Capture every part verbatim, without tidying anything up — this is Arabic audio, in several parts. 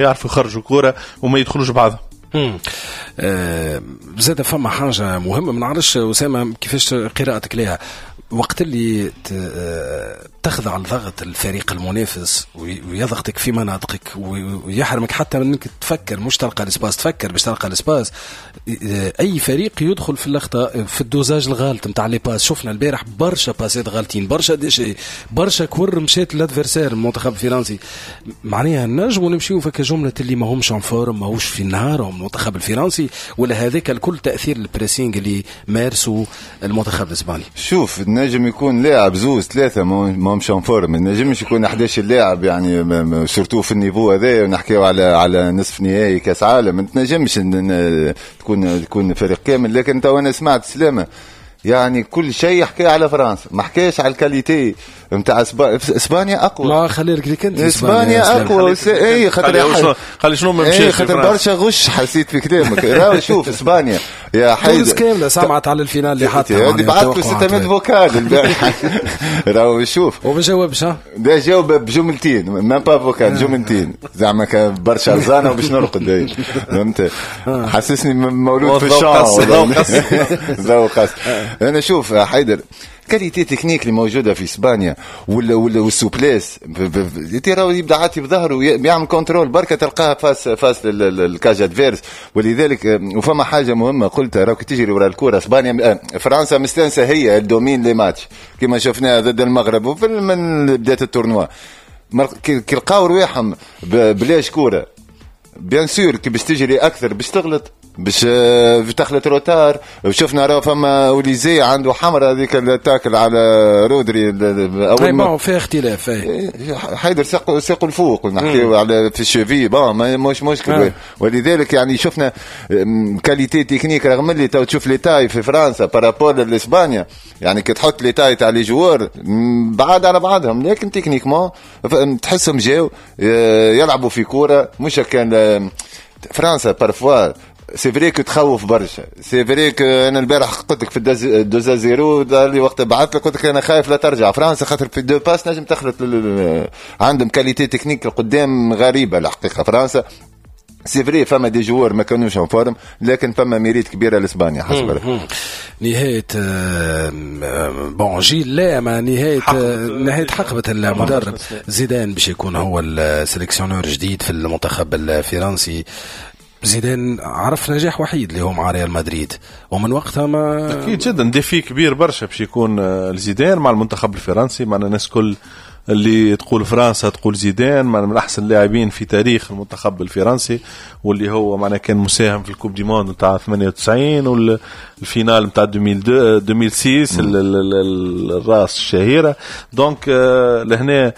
يعرفوا يخرجوا كوره وما يدخلوش بعضهم. امم آه زاد فما حاجه مهمه، ما نعرفش اسامه كيفاش قراءتك لها، وقت اللي تخضع لضغط الفريق المنافس ويضغطك في مناطقك ويحرمك حتى من انك تفكر، مش تلقى الاسباس تفكر باش تلقى الاسباس. اي فريق يدخل في الاخطاء في الدوزاج الغالط نتاع لي باس. شفنا البارح برشا باسات غالطين، برشا ديشي، برشا كور مشات للادفيرسير المنتخب الفرنسي. معناها نجموا نمشيو فك جمله اللي ما همش ان فورم، ماهوش في نهارهم المنتخب الفرنسي، ولا هذاك الكل تاثير البريسينغ اللي مارسوا المنتخب الاسباني. شوف نجم يكون لاعب زوز ثلاثه ما همش ان فورم، نجمش يكون احد عشر لاعب يعني سورتو في النيفو هذا، ونحكيو على على نصف نهائي كاس عالم، ما تنجمش تكون تكون فريق كامل. لكن تو انا سمعت سلامه يعني كل شيء حكى على فرنسا، ما حكاش على الكاليتي نتاع اسبانيا اقوى. ما خلي لك انت اسبانيا اقوى. اي خاطر خلي شنو ما مشيش خاطر برشا غش حسيت في كلامك. راهو شوف اسبانيا يا حيد كامله سمعت على الفينال اللي حتى هذه بعثت له ستمية فوكال البارح. راهو شوف وما جاوبش. ها ده جاوب بجملتين ما با فوكال، جملتين زعما كان برشا رزانه وباش نرقد. فهمت حسسني مولود في الشام ذوق قص. انا شوف حيدر كاليتي تكنيك اللي موجوده في اسبانيا ولا ولا والسوبليس ترى يبدا عاتي بظهره بيعمل كنترول بركه تلقاها فاس فاس الكاج ادفيرس. ولذلك وفما حاجه مهمه قلتها، راك تجري ورا الكره اسبانيا فرنسا مستانسه هي الدومين لي ماتش كما شفناه ضد المغرب وفي من بدايه التورنوا كي لقاو رواحهم بلاش كوره بيان سور كي باش تجري اكثر باش تغلط باش تخلط روتار. شفنا راه فما اوليزي عنده حمراء هذيك التاكل على رودري اول ما فيها اختلاف. حيدر ساق ساق الفوق نحكيو على في الشيفي بون مش مشكل. ولذلك يعني شفنا كاليتي تكنيك رغم اللي تو تشوف لي تاي في فرنسا بارابور لاسبانيا يعني كي تحط لي تاي تاع لي جوار بعاد على بعضهم، لكن تكنيكمون تحسهم جاو يلعبوا في كوره مش كان فرنسا بارفوا سي فري كو تخوف برشا. سي فري كو انا البارح قلت لك في الدوزا زيرو اللي وقت بعثت لك قلت لك انا خايف لا ترجع فرنسا خاطر في دو باس نجم تخلط عندهم كاليتي تكنيك قدام غريبه الحقيقه. فرنسا سي فري فما دي جوار ما كانوش ان فورم، لكن فما ميريت كبيره لاسبانيا حسب نهايه بون جيل لا ما نهايه نهايه حقبه المدرب زيدان باش يكون هو السليكسيونور جديد في المنتخب الفرنسي. زيدان عرف نجاح وحيد اللي هو مع ريال مدريد، ومن وقتها ما اكيد جدا ديفي كبير برشا باش يكون الزيدان مع المنتخب الفرنسي. مع الناس كل اللي تقول فرنسا تقول زيدان من احسن اللاعبين في تاريخ المنتخب الفرنسي، واللي هو معنا كان مساهم في الكوب دي موند نتاع ثمانية وتسعين والفينال نتاع ألفين وستة الراس الشهيره. دونك لهنا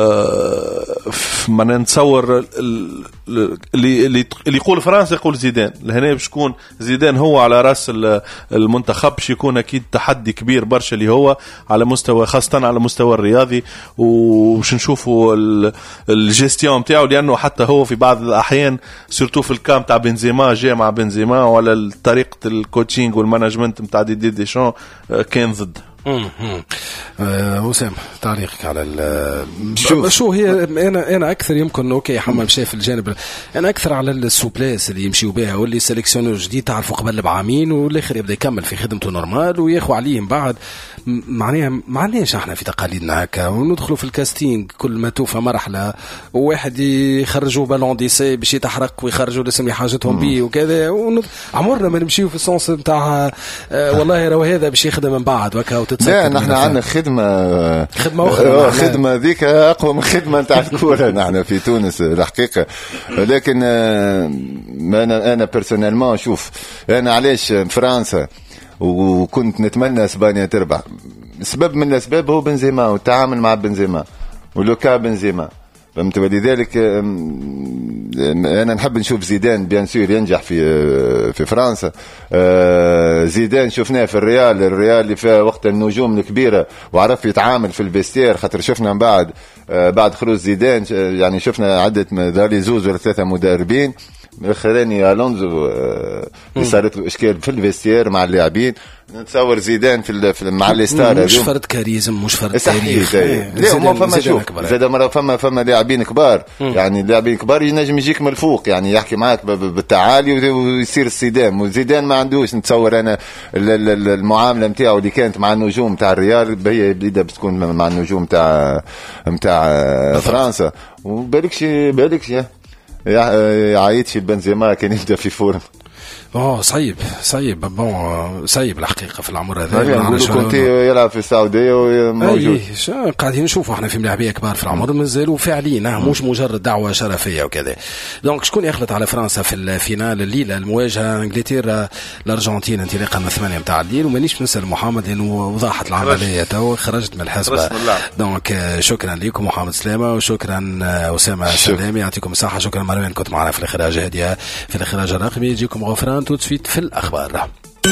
ما نتصور اللي اللي يقول فرنسا يقول زيدان. لهنا باش يكون زيدان هو على راس المنتخب، باش يكون اكيد تحدي كبير برشا اللي هو على مستوى خاصه على مستوى الرياضي، وباش نشوفوا الجيستيون نتاعو، لانه حتى هو في بعض الاحيان سورتو في الكام تاع بنزيما جاء مع بنزيما ولا طريقه الكوتشينج والمانجمنت نتاع دي دي ديشان كان ضد. امم وسام تعليقك على شو شو هي؟ انا انا اكثر يمكن اوكي حمام شاف الجانب، انا اكثر على السوبلاس اللي يمشيوا بها واللي سيليكسيونور جديد تعرفوا قبل بعامين والاخر يبدا يكمل في خدمته نورمال وياخوا عليه من بعد. معناها معناش احنا في تقاليدنا هكا وندخلوا في الكاستينج كل ما توفى مرحله وواحد يخرجوا بالون دي سي باش يتحرق ويخرجوا الاسم اللي حاجتهم بيه وكذا. عمرنا ما نمشيو في السونس نتاع آه والله راهو هذا باش يخدم من بعد وكا. لا نحن عندنا خدمة خدمة أخرى، خدمة ذيك أقوى من خدمة نتاع الكورة نحن في تونس الحقيقة. لكن أنا أنا بيرسونيلمون شوف أنا علاش فرنسا وكنت نتمنى اسبانيا تربح، سبب من الأسباب هو بنزيما والتعامل مع بنزيما ولوكا بنزيما، فهمت. ولذلك انا نحب نشوف زيدان بيان سور ينجح في في فرنسا. زيدان شفناه في الريال، الريال اللي فيها وقت النجوم الكبيره وعرف يتعامل في الفيستير، خاطر شفنا من بعد بعد خروج زيدان يعني شفنا عده ذالي زوز ولا ثلاثه مدربين الاخراني الونزو اللي صارت له اشكال في الفيستير مع اللاعبين. نتصور زيدان في, في مع الاستار مش فرد كاريزم مش فرد تاريخ. لا ما فما شوف زاد مرة فما فما لاعبين كبار مم. يعني اللاعبين كبار ينجم يجيك من الفوق يعني يحكي معك بالتعالي ويصير الصدام. وزيدان ما عندوش نتصور انا المعامله نتاعو اللي كانت مع النجوم تاع الريال هي بديده بتكون مع النجوم تاع نتاع فرنسا. وبالكش بالكش يا عايتش بنزيما كان يبدا في فورم. اه صعيب صعيب بون صعيب الحقيقه في العمر هذا. نقولوا كنت يلعب في السعوديه وموجود. اي قاعدين نشوفوا احنا في ملاعبيه كبار في العمر مازالوا فاعلين مش مجرد دعوه شرفيه وكذا. دونك شكون يخلط على فرنسا في الفينال الليله المواجهه انجلترا الارجنتين انطلاقا من ثمانية متاع الليل. ومانيش نسال محمد لانه وضحت العمليه تو خرجت من الحسبه. دونك شكرا لكم محمد سلامه وشكرا اسامه سلامي يعطيكم الصحه. شكرا مروان كنت معنا في الاخراج هاديه في الاخراج الرقمي. يجيكم غفران توت في الأخبار.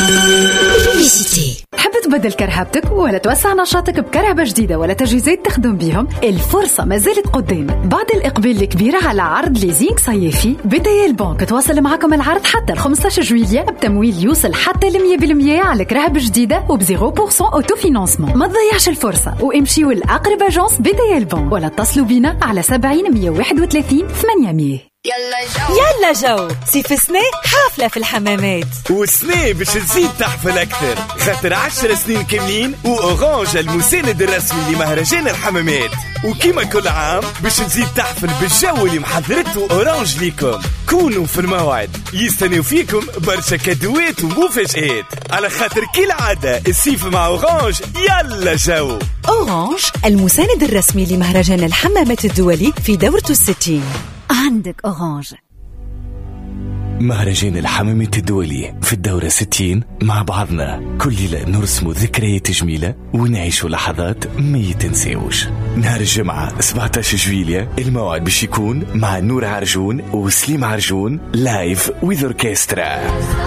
تحب تبدل كرهبتك ولا توسع نشاطك بكرهبة جديدة ولا تجهيزات تخدم بيهم؟ الفرصة ما زالت قدامك بعد الإقبال الكبير على عرض ليزينغ صيفي. بداية البنك تواصل معكم العرض حتى الخمسة جويلية بتمويل يوصل حتى لمية بالمية على كرهبة جديدة وبزيرو بورسون أوتو فينانسمون. ما تضيعش الفرصة وامشيوا لأقرب أجانس بداية البنك ولا اتصلوا بينا على سبعين مية واحد وثلاثين ثمانمية. يلا جو يلا جو صيف سنة حافلة في الحمامات وسنة باش تزيد تحفل أكثر خاطر عشر سنين كاملين وأورانج المساند الرسمي لمهرجان الحمامات. وكما كل عام باش تزيد تحفل بالجو اللي محضرته أورانج ليكم. كونوا في الموعد يستنوا فيكم برشا كادوات ومفاجآت على خاطر كل عادة الصيف مع أورانج. يلا جو أورانج المساند الرسمي لمهرجان الحمامات الدولي في دورته الستين. عندك أورانج. مهرجان الحمامات الدولي في الدورة ستين مع بعضنا كل ليلة نرسم ذكريات جميلة ونعيش لحظات ما يتنسيوش. نهار الجمعة سبعة عشر جويلية الموعد باش يكون مع نور عرجون وسليم عرجون لايف ويز اوركسترا.